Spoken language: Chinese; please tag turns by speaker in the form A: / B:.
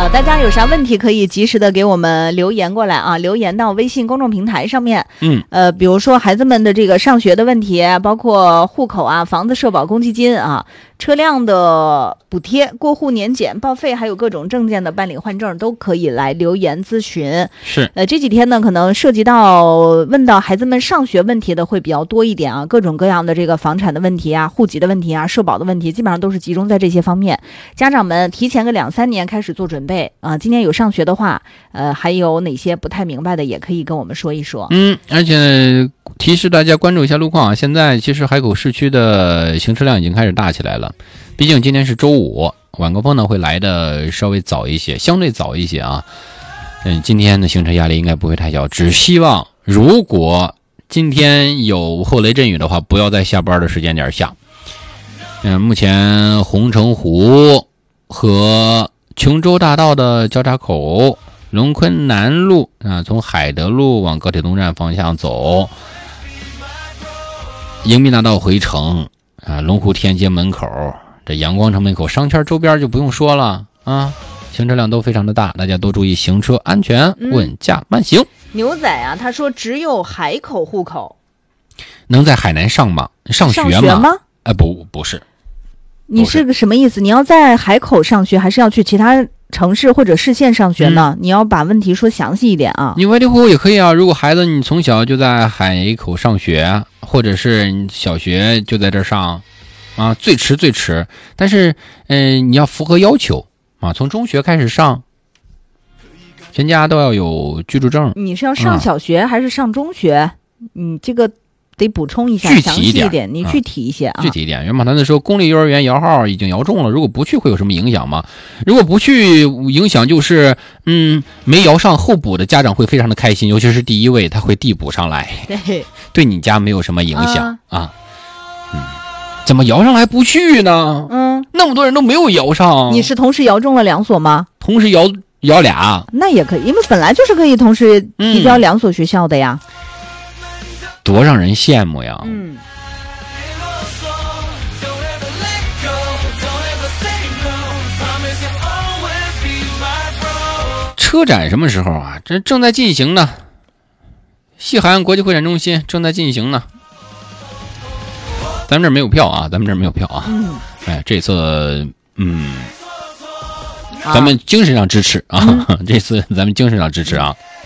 A: 大家有啥问题可以及时的给我们留言过来啊，留言到微信公众平台上面。比如说孩子们的这个上学的问题，包括户口啊、房子社保公积金啊、车辆的补贴、过户年检、报废，还有各种证件的办理换证，都可以来留言咨询。
B: 是，
A: 这几天呢，可能涉及到问到孩子们上学问题的会比较多一点啊，各种各样的这个房产的问题啊、户籍的问题啊、社保的问题，基本上都是集中在这些方面。家长们提前个2-3年开始做准备啊，今年有上学的话，还有哪些不太明白的，也可以跟我们说一说。
B: 而且提示大家关注一下路况啊，现在其实海口市区的行车量已经开始大起来了，毕竟今天是周五，晚高峰呢会来的稍微早一些，相对早一些啊。今天的行车压力应该不会太小，只希望如果今天有后雷阵雨的话，不要在下班的时间点下。目前红城湖和琼州大道的交叉口、龙昆南路啊，从海德路往高铁东站方向走，迎宾大道回城啊，龙湖天街门口，这阳光城门口、商圈周边就不用说了啊，行车量都非常的大，大家都注意行车安全，稳驾慢行。
A: 牛仔啊，他说只有海口户口，
B: 能在海南上吗？上学吗？不是。
A: 你是个什么意思？你要在海口上学，还是要去其他城市或者市县上学呢？你要把问题说详细一点啊。
B: 你外地户口也可以啊，如果孩子你从小就在海口上学，或者是你小学就在这上啊，最迟，但是你要符合要求啊，从中学开始上，全家都要有居住证。
A: 你是要上小学还是上中学？你这个得补充一下，
B: 具体一
A: 点，你具体一些啊。
B: 具体一点，袁宝谈的说，公立幼儿园摇号已经摇中了，如果不去会有什么影响吗？如果不去，影响就是没摇上候补的家长会非常的开心，尤其是第一位他会递补上来，对你家没有什么影响啊。怎么摇上来不去呢？那么多人都没有摇上。
A: 你是同时摇中了2所吗？
B: 同时摇俩，
A: 那也可以，因为本来就是可以同时提交2所学校的呀。
B: 多让人羡慕呀！车展什么时候啊？这正在进行呢。西海岸国际会展中心正在进行呢。咱们这儿没有票啊，这次咱们精神上支持啊，这次咱们精神上支持啊。